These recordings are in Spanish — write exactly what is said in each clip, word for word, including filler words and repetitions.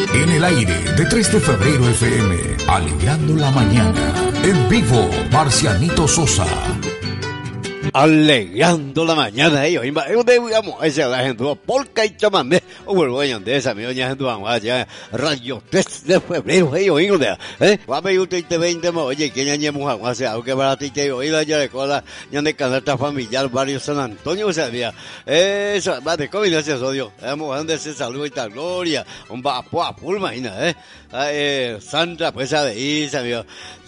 En el aire de tres de febrero F M, alegrando la mañana. En vivo, Marcianito Sosa. Alegrando la mañana, ellos, yo digamos, esa la gente, polka y chamamé, o vuelvo a de esa, mi doña gente, vamos a radio tres de febrero, ellos, ellos, eh, va a ver usted veinte, oye, que ya ñemos agua, o sea, aunque para ti te oí la ya de cola, ya de canasta familiar, barrio San Antonio, o sea, mira, eso, va de COVID, ese sodio, vamos a donde se salud y tal gloria, un vapo a full, imagina, eh, eh, Sandra, pues, a de Isa, mira,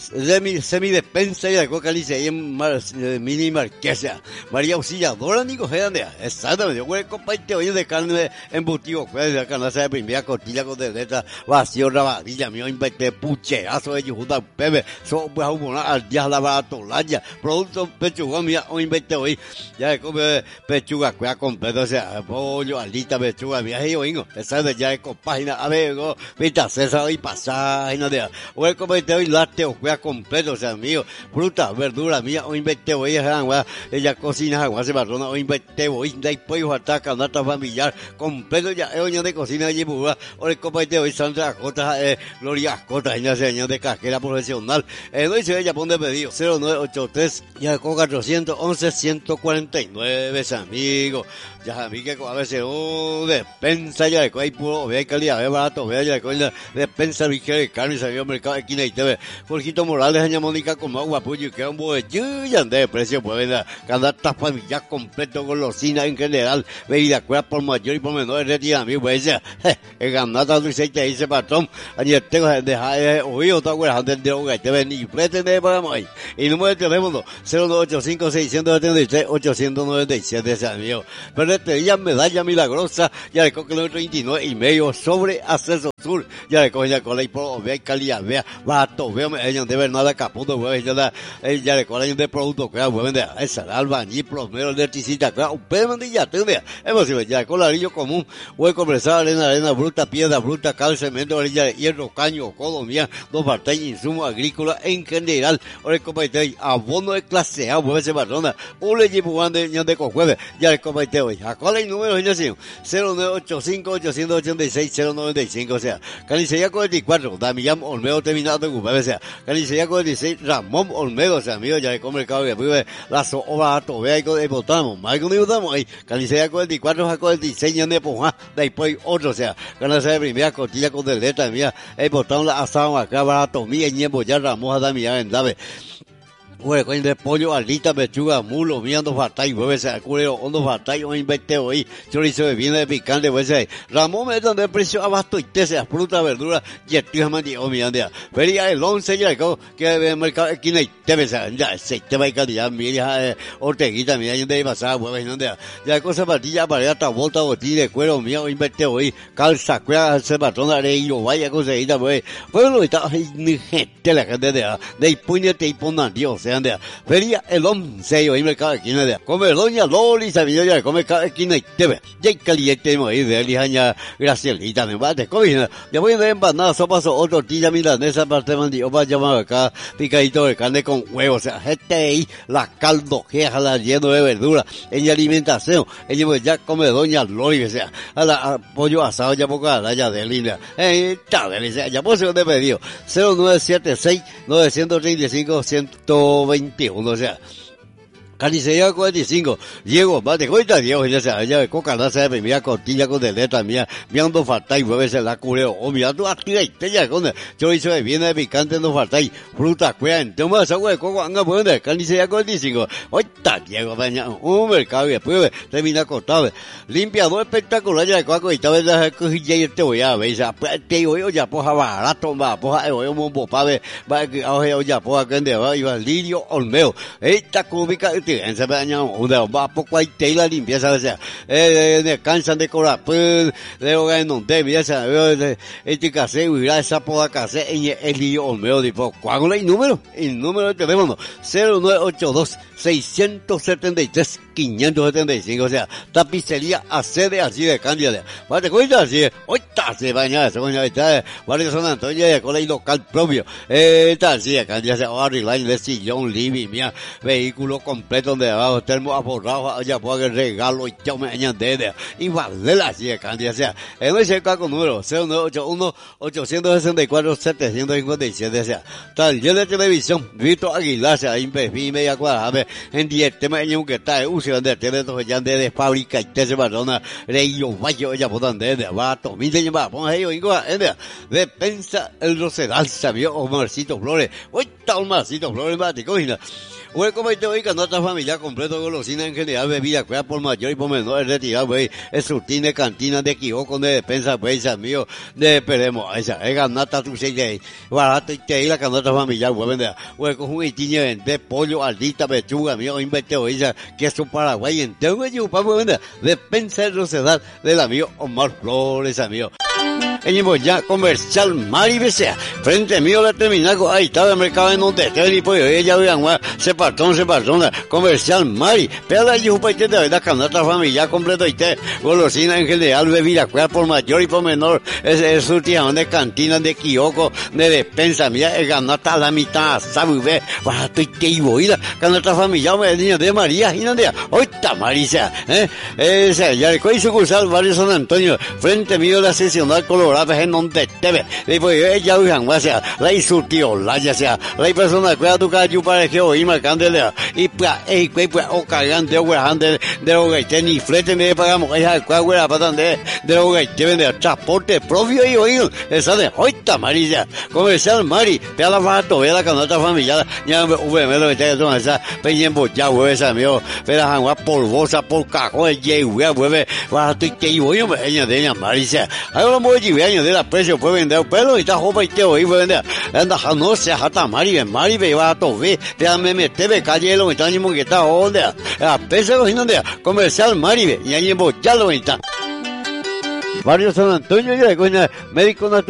semi despensa y de coca, lice, ahí en mini marqués. María Auxiliadora, Nico Gedandea, exactamente, yo voy a compartir hoy de carne embutido, pues, de carne de primera costilla con de letra, vacío, rabadilla, mío, inventé pucherazo de Yujuta, Pepe, so, pues, a un al día la baratolaya, producto pechuga, mía, o inventé hoy, ya de come pechuga, cuya completo, o sea, pollo, alita, pechuga, mía, y oingo, exactamente, ya de compágina, a ver, go, pita, césar y paságina de, voy a compartir hoy lácteo, cuya completo, o sea, mío, fruta, verdura, mía, o inventé hoy, ella cocina agua se barrona o invente hoy de pollo ataca nata familiar completo ya es de cocina allí pura o el compite hoy Sandra Cota eh, Gloria Cota ella se año de casquera profesional eh, no dice ella pone pedido cero nueve ocho tres ya con cuatrocientos once ciento cuarenta y nueve amigos ya a mí que a veces oh despensa ya de hay puro ve calidad ve barato ve ya de despensa ligera de carne salió al mercado de esquina y te ve Jorgito Morales aña Mónica con agua puyo y que un buen ya de precio pues venga canasta familiar completo golosina en general bebida cuera por mayor y por menor retira mi pues el ganata dulce te dice patrón ayer tengo dejar oído otra cuera antes de hogar te ven y pretende para hoy y número de teléfono cero nueve ocho cinco seis siete tres ocho nueve siete ese amigo pero este día medalla milagrosa ya le coge el treinta y nueve y medio sobre Acceso Sur ya le coge ya con la por vea calidad vea barato veo ellos de ver nada caputo pues ya ya le coge de producto que pueden de esa albañil plomero electricista claro un pedo de ya te vea es posible ya con ladrillo común voy a conversar arena arena bruta piedra bruta cal cemento orilla de hierro caño codo mía dos partes insumos agrícolas en general ahora el comité abono de clase A vuelve ese barrona un le llevo de de jueves ya el comité hoy a cuál es el número de cero nueve ocho cinco ocho ocho seis cero nueve cinco o sea Canicería cuarenta y cuatro Damián Olmedo terminado de ocupar o sea Canicería cuarenta y seis Ramón Olmedo o sea amigo ya de comer mercado que vive la soba vea y con votamos más que votamos ahí Canicería cuarenta y cuatro a cuarenta y seis de Pujá después otro o sea Canicería de primera costilla con deleta mía el botón la asado acá barato mía y ñembo ya Ramón Damián en Dave bueno, con de pollo, alita, pechuga, mulo, mirando fatay, hueves, culero, hondo fatay, o invente hoy, chorizo de viene de picante, hueves, Ramón me dan de precio abasto y te sea fruta, verdura, y el tío me dijo, mira, feria el once, ya, que el mercado, aquí no hay, te ves, ya, se te va a calidad, mira, orteguita, mira, yo de pasar, hueves, no, ya, cosa partilla, para hasta volta, botilla de cuero, mira, o invente hoy, calza, cuera, se patrona, de yo, vaya, cosita, pues, pues, lo está, ni gente, la gente de, de, puñete y ponan, Dios, ande feria el once y mercado aquí no de comer doña Loli sabía ya comer cada esquina y te ve ya caliente ahí de lijaña Gracielita me va de comida ya voy de empanada sopa o otro tortilla milanesa parte mandi o va a llamar acá picadito de carne con huevos o sea este ahí la caldo que la lleno de verdura en alimentación ella pues ya come doña Loli o sea a la a pollo asado ya poco a la ya de linda eh está delicia ya por segundo pedido cero nueve siete seis nueve tres cinco ciento veintiuno o sea Canicería cuarenta y cinco, Diego, mate, cuenta Diego, ya sea, ya coca, no se ve, mira, cortilla con deleta, mía, mirando falta y mueves la culeo, o mira, tú aquí, ya, con, yo hice de viene de picante, no falta y fruta, cuidan, toma esa agua de coco, anga, bueno, canicería cuarenta y cinco, oita, Diego, baña, un mercado, y después, termina cortado, limpiador espectacular, ya de coco, y tal vez la cojilla y te voy a ver, ya, te digo, ya, poja, barato, va, poja, yo, yo, mombo, pave, va, oye, ya, poja, que ande, va, iba, Lirio Olmeo, esta cúbica, en se baña una va poco hay tela limpieza o sea eh de cansan de cobrar pues de hogar no te mira esa este case y esa poda case en el lío Olmeo tipo ¿cuál es el número? El número de teléfono cero nueve ocho dos seis siete tres quinientos setenta y cinco, o sea, tapicería a sede así de Cándida. ¿Te cuenta así? Ahorita se baña, se baña, está, Barrio San Antonio, de colegio local propio, eh, está así de Cándida, se va a arreglar de sillón, living, mía, vehículo completo de abajo, termo aforrado, allá puede regalo y chao me añade, y vale así de Cándida, o sea, en ese caso número, cero nueve ocho uno, ocho seis cuatro, siete cinco siete, o sea, taller de televisión, Víctor Aguilar, o sea, imperfil, media cuadrada, en diez temas, en un que está, uso de teléfono, ya de fábrica, y te se perdona, reyo, vaya, ya puedan de, de, va, tomite, ya va, ponga ello, ingo, de, de, pensa, el Rosedal, sabio, Omarcito Flores, hoy está Omarcito Flores, va, te cogina. Güey, como te oiga, nuestra familia completo, golosina en general, bebida, cuida por mayor y por menor, retirado, güey, es surtine, cantina, de Quijoco, de despensa, güey, mío, de Peremo, esa, es ganata, tu seis, barato, y te ahí la canasta familiar, güey, vende, güey, con un itiñe, de pollo, aldita, pechuga, mío, inventeo, esa, queso paraguay, entero, güey, yo, papo, vende, despensa de Rosedal, del amigo Omar Flores, amigo. En ya comercial Mari B C A, frente mío la terminal, ahí estaba el mercado en donde está y pues ella vean, se patrón, se patrón, comercial Mari, pero la yupa y te da la canasta familiar completo y te, golosina en general, bebida, cuida por mayor y por menor, es el surtión de cantina, de Quijoco, de despensa, mira, el ganata a la mitad, sabe, ve, barato y te ibo, y la canasta familiar, me niño de María, y no de, hoy está Marisa, eh, ese, ya le coí sucursal, Barrio San Antonio, frente mío la sesional colorada, en donde te ve, y pues ella usan, o sea, la insultió, la ya sea, la persona cuida tu calle para que oí marcándole, y pues, y pues, o cargan de de de lo que tiene, ni flete me pagamos, ella cuál güera para de de lo que te vende transporte propio y oído, esa de hoy está Marisa, comercial Mari, ve a la barato, ve a la canasta familiar, ya me me lo que te son esa, peñen bocha, güey, esa mío, ve la jangua polvosa, por cajón, y güey, güey, barato y que yo, yo me ella de ella Marisa, ahora me voy años de la precio puede vender pero y está joven y te oí puede vender anda no se hasta Mari Mari ve va a tobe te me mete ve calle lo está ni que está donde a peso y donde comercial Mari y ahí en bochalo está Barrio San Antonio y la coña médico natural